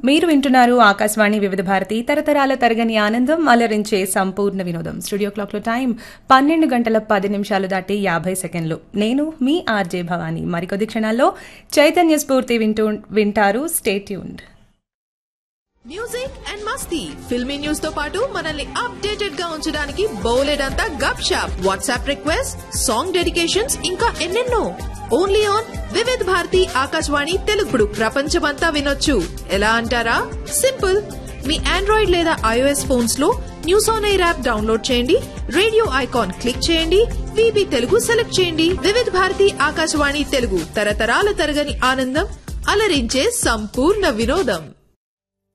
మీరు వింటున్నారు ఆకాశవాణి వివిధ భారతి తరతరాల తరగని ఆనందం అలరించే సంపూర్ణ వినోదం. స్టూడియో క్లాక్ లో టైం 12:10 దాటి 50 సెకండ్లు. నేను మీ ఆర్జే భవాని. మరికొద్ది క్షణాల్లో చైతన్య స్ఫూర్తి వింటారు. Stay tuned. Music and Masti filmy news తో పాటు మనల్ని అప్డేటెడ్ గా ఉంచడానికి బౌలెడంతా గప్ shop, WhatsApp request, song dedications, ఇంకా ఎన్నెన్నో. Only on Vividh Bharati Akashvani తెలుగుడు. ప్రపంచమంతా వినొచ్చు. ఎలా అంటారా? సింపుల్. మీ ఆండ్రాయిడ్ లేదా iOS ఫోన్స్ లో news on air app download చేయండి, రేడియో ఐకాన్ క్లిక్ చేయండి, విబి తెలుగు సెలెక్ట్ చేయండి. వివిధ్ భారతి ఆకాశవాణి తెలుగు, తరతరాల తరగని ఆనందం, అలరించే సంపూర్ణ వినోదం.